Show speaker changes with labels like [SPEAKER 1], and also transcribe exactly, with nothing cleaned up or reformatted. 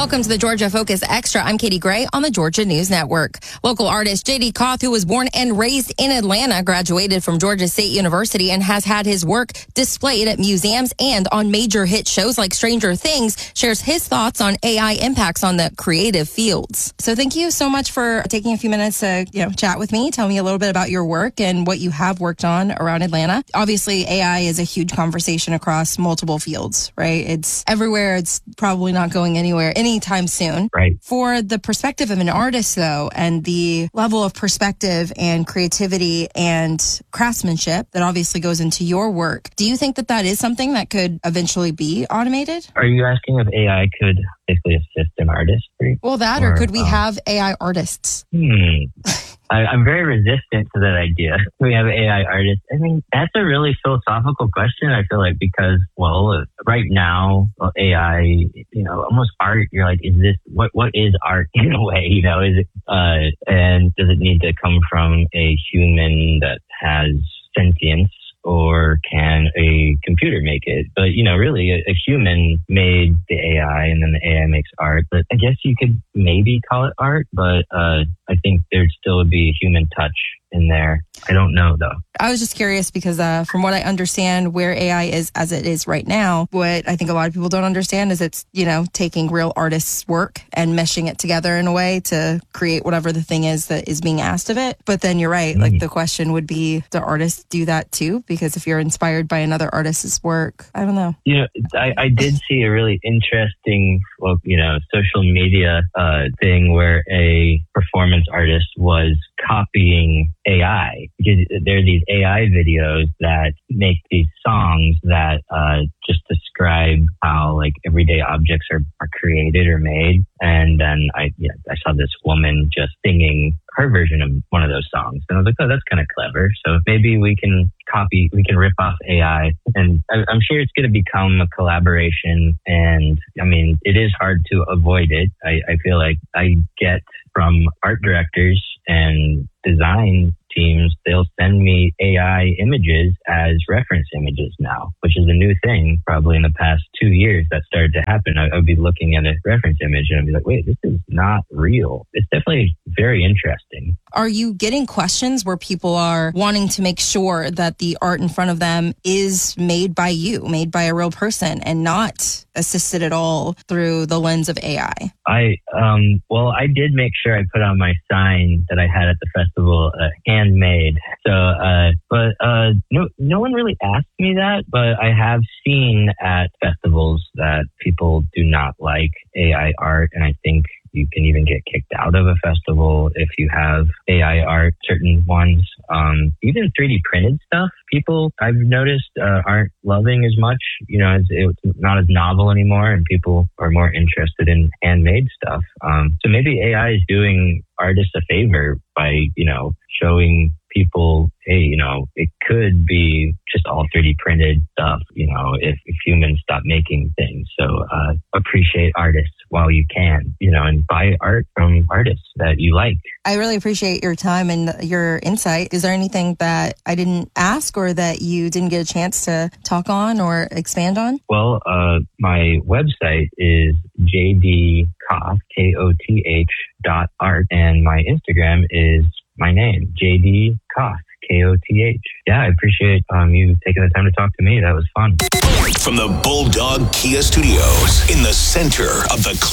[SPEAKER 1] Welcome to the Georgia Focus Extra. I'm Katie Gray on the Georgia News Network. Local artist J D Koth, who was born and raised in Atlanta, graduated from Georgia State University and has had his work displayed at museums and on major hit shows like Stranger Things, shares his thoughts on A I impacts on the creative fields. So thank you so much for taking a few minutes to you know chat with me. Tell me a little bit about your work and what you have worked on around Atlanta. Obviously, A I is a huge conversation across multiple fields, right? It's everywhere. It's probably not going anywhere anytime soon.
[SPEAKER 2] Right.
[SPEAKER 1] For the perspective of an artist, though, and the level of perspective and creativity and craftsmanship that obviously goes into your work, do you think that that is something that could eventually be automated?
[SPEAKER 2] Are you asking if A I could basically assist an artist?
[SPEAKER 1] Well, that, or, or could we um, have A I artists?
[SPEAKER 2] Hmm. I, I'm very resistant to that idea. We have A I artists. I mean, that's a really philosophical question, I feel like, because, well, right now, well, A I, you know, almost art, you're like, is this, what, what is art in a way, you know, is it, uh, and does it need to come from a human that has sentience? Or can a computer make it? But, you know, really, a, a human made the A I, and then the A I makes art. But I guess you could maybe call it art, but uh, I think there'd still be a human touch in there. I don't know, though.
[SPEAKER 1] I was just curious because uh, from what I understand, where A I is as it is right now, what I think a lot of people don't understand is it's, you know, taking real artists' work and meshing it together in a way to create whatever the thing is that is being asked of it. But then you're right. Mm. Like the question would be, do artists do that too? Because if you're inspired by another artist's work, I don't know.
[SPEAKER 2] You know, I, I did see a really interesting, well, you know, social media uh, thing where a performance artist was copying A I, because there are these A I videos that make these songs that uh, just describe how like everyday objects are, are created or made. And then I, yeah, I saw this woman just singing her version of one of those songs. And I was like, oh, that's kind of clever. So maybe we can copy, we can rip off A I. And I, I'm sure it's going to become a collaboration. And I mean, it is hard to avoid it. I, I feel like I get from art directors and design teams, they'll send me A I images as reference images now, which is a new thing probably in the past two years that started to happen. I, I'd be looking at a reference image and I'd be like, wait, this is not real. It's definitely very interesting.
[SPEAKER 1] Are you getting questions where people are wanting to make sure that the art in front of them is made by you, made by a real person and not assisted at all through the lens of A I?
[SPEAKER 2] I, um, well, I did make sure I put on my sign that I had at the festival, uh, handmade. So, uh, but, uh, no, no one really asked me that, but I have seen at festivals that people do not like A I art. And I think you can even get kicked out of a festival if you have A I art, certain ones. Um, even three D printed stuff, people I've noticed uh, aren't loving as much. You know, it's, it's not as novel anymore, and people are more interested in handmade stuff. Um, so maybe A I is doing artists a favor by, you know, showing people, hey, you know, it could be just all three D printed stuff, you know, if, if humans stop making things. So uh, appreciate artists while you can, you know, and buy art from artists that you like.
[SPEAKER 1] I really appreciate your time and your insight. Is there anything that I didn't ask or that you didn't get a chance to talk on or expand on?
[SPEAKER 2] Well, uh, my website is J D Koth, K O T H dot art, and my Instagram is my name, J D Koth, K O T H. Yeah, I appreciate um, you taking the time to talk to me. That was fun.
[SPEAKER 3] From the Bulldog Kia Studios in the center of the